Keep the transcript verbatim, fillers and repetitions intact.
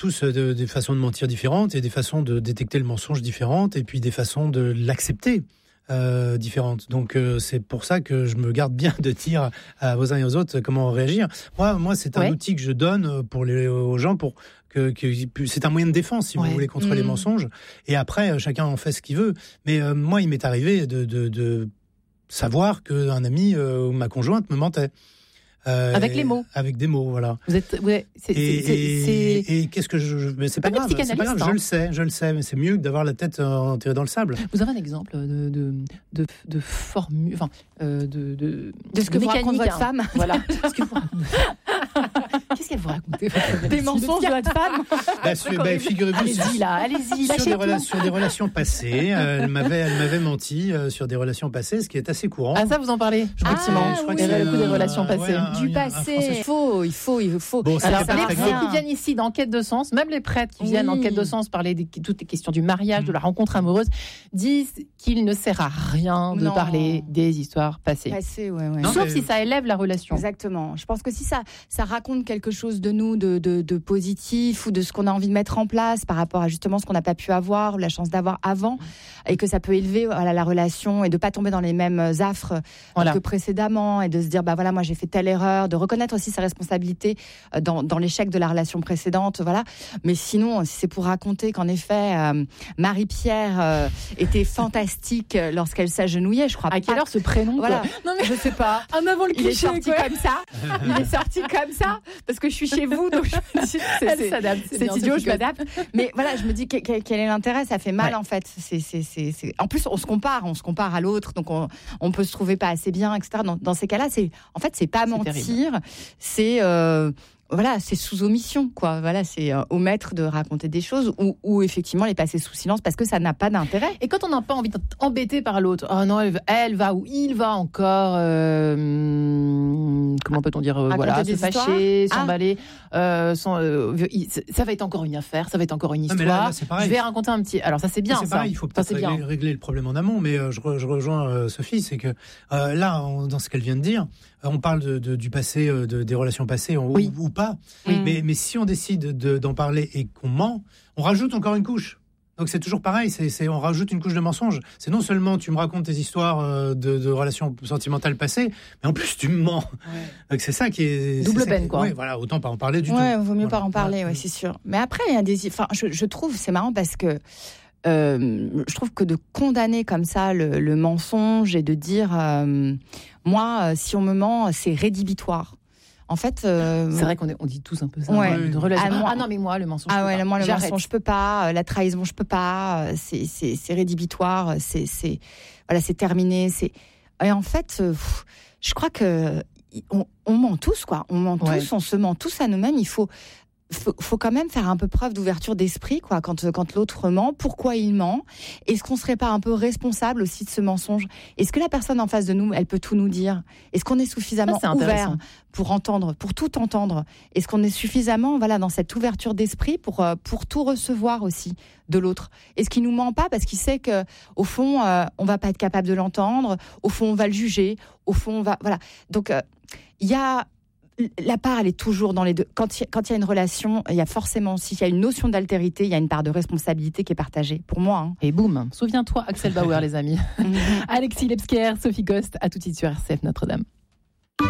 tous de, des façons de mentir différentes et des façons de détecter le mensonge différentes et puis des façons de l'accepter euh, différentes. Donc euh, c'est pour ça que je me garde bien de dire à vos uns et aux autres comment réagir. Moi, moi c'est un ouais. outil que je donne pour les, aux gens pour que, que c'est un moyen de défense si ouais. vous voulez contre mmh. les mensonges. Et après chacun en fait ce qu'il veut. Mais euh, moi, il m'est arrivé de, de, de savoir qu'un ami euh, ou ma conjointe me mentait. Euh, avec les mots. Avec des mots, voilà. Vous êtes, ouais, c'est, et, c'est, et, c'est... et qu'est-ce que je, mais c'est pas, pas grave, c'est pas grave, hein. je le sais, je le sais, mais c'est mieux que d'avoir la tête enterrée dans le sable. Vous avez un exemple de de de, de formule, enfin, euh, de, de de ce que vous raconte votre femme, voilà. Qu'est-ce qu'elle vous raconte? Des mensonges de votre femme. Bah, su, bah, figurez-vous, allez-y sur, là, allez-y. Sur des, rela- sur des relations passées, euh, elle m'avait, elle m'avait menti euh, sur des relations passées, ce qui est assez courant. Ah ça, vous en parlez? Je crois ah, que je crois que c'est le coup des relations passées. Ouais, du passé. Il faut, il faut, il faut. Bon, alors, les prêtres qui viennent ici dans quête de sens, même les prêtres qui oui. viennent en quête de sens, parler de toutes les questions du mariage, mmh. de la rencontre amoureuse, disent qu'il ne sert à rien de non. parler des histoires passées. Passé, ouais, ouais. Non, Sauf mais... si ça élève la relation. Exactement. Je pense que si ça, ça raconte quelque chose de nous, de, de, de positif ou de ce qu'on a envie de mettre en place par rapport à justement ce qu'on n'a pas pu avoir ou la chance d'avoir avant, et que ça peut élever voilà, la relation et de pas tomber dans les mêmes affres voilà. que précédemment et de se dire bah voilà moi j'ai fait telle erreur, de reconnaître aussi sa responsabilité dans, dans l'échec de la relation précédente, voilà. Mais sinon, si c'est pour raconter qu'en effet euh, Marie-Pierre euh, était fantastique lorsqu'elle s'agenouillait, je crois. À quelle heure ce prénom voilà. quoi Non mais je sais pas. En avant le cliché. Il est sorti quoi. comme ça. Il est sorti comme ça parce que je suis chez vous, donc je me dis, c'est, elle c'est, s'adapte. C'est, c'est idiot, je m'adapte. Mais voilà, je me dis quel, quel est l'intérêt? Ça fait mal ouais. en fait. C'est, c'est, c'est, c'est... En plus, on se compare, on se compare à l'autre, donc on, on peut se trouver pas assez bien, et cetera. Dans, dans ces cas-là, c'est en fait, c'est pas c'est mentir, terrible. c'est euh, voilà, c'est sous omission, quoi. Voilà, c'est euh, omettre de raconter des choses ou, ou effectivement les passer sous silence parce que ça n'a pas d'intérêt. Et quand on n'a pas envie d'être embêté par l'autre, oh non, elle, elle va ou il va encore, euh, comment peut-on dire, euh, voilà, se fâcher, ah. s'emballer, euh, sans, euh, ça va être encore une affaire, ça va être encore une histoire. Non, là, là, je vais raconter un petit. Alors ça c'est bien. C'est ça. pareil, il faut peut-être ça, régler, régler le problème en amont, mais euh, je, re, je rejoins euh, Sophie, c'est que euh, là, on, dans ce qu'elle vient de dire, on parle de, de, du passé, de, des relations passées, ou, oui. ou, ou pas. Oui. Mais, mais si on décide de, d'en parler et qu'on ment, on rajoute encore une couche. Donc c'est toujours pareil, c'est, c'est, on rajoute une couche de mensonge. C'est non seulement tu me racontes tes histoires de, de relations sentimentales passées, mais en plus tu me ments. Ouais. Donc c'est ça qui est... Double peine, qui, quoi. Ouais, voilà, autant pas en parler du ouais, tout. Ouais, vaut mieux voilà. pas en parler, ouais, ouais, c'est sûr. Mais après, il y a des... Enfin, je, je trouve, c'est marrant parce que Euh, je trouve que de condamner comme ça le, le mensonge et de dire euh, moi si on me ment c'est rédhibitoire. En fait, euh, c'est vrai qu'on est, on dit tous un peu ça. Ouais. De relation. Ah, moi, ah non mais moi le mensonge. Ah je ouais, peux pas. moi le J'arrête. mensonge je peux pas, la trahison je peux pas. C'est c'est c'est rédhibitoire. C'est c'est voilà c'est terminé. C'est et en fait, euh, je crois que on, on ment tous quoi. On ment ouais. tous, on se ment tous à nous-mêmes. Il faut Faut, faut quand même faire un peu preuve d'ouverture d'esprit, quoi, quand, quand l'autre ment. Pourquoi il ment? Est-ce qu'on serait pas un peu responsable aussi de ce mensonge? Est-ce que la personne en face de nous, elle peut tout nous dire? Est-ce qu'on est suffisamment ça, ouvert pour entendre, pour tout entendre? Est-ce qu'on est suffisamment, voilà, dans cette ouverture d'esprit pour, pour tout recevoir aussi de l'autre? Est-ce qu'il nous ment pas parce qu'il sait que, au fond, euh, on va pas être capable de l'entendre? Au fond, on va le juger? Au fond, on va, voilà. Donc, il euh, y a, la part, elle est toujours dans les deux. Quand il y, quand il y a une relation, il y a forcément, s'il y a une notion d'altérité, il y a une part de responsabilité qui est partagée, pour moi. Hein. Et boum, souviens-toi, Axel Bauer, les amis. Alexis Lebsker, Sophie Coste, à tout de suite sur R C F Notre-Dame.